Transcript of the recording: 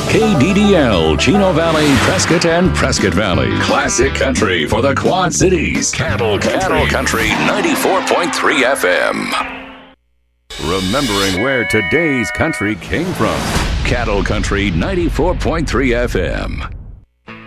KDDL, Chino Valley, Prescott, and Prescott Valley. Classic country for the Quad Cities. Cattle Country 94.3 FM. Remembering where today's country came from. Cattle Country 94.3 FM.